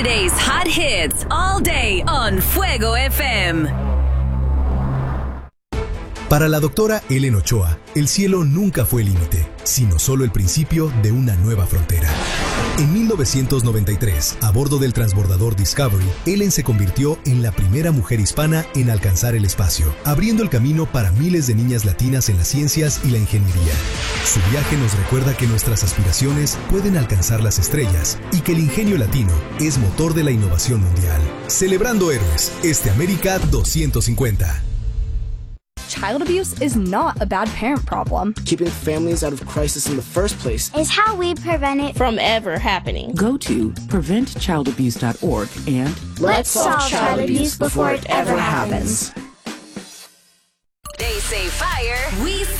Today's hot hits all day on Fuego FM. Para la doctora Ellen Ochoa, el cielo nunca fue el límite, sino solo el principio de una nueva frontera. En 1993, a bordo del transbordador Discovery, Ellen se convirtió en la primera mujer hispana en alcanzar el espacio, abriendo el camino para miles de niñas latinas en las ciencias y la ingeniería. Su viaje nos recuerda que nuestras aspiraciones pueden alcanzar las estrellas y que el ingenio latino es motor de la innovación mundial. Celebrando héroes, Este América 250. Child abuse is not a bad parent problem. Keeping families out of crisis in the first place is how we prevent it from ever happening. Go to preventchildabuse.org and let's solve child abuse before it ever happens.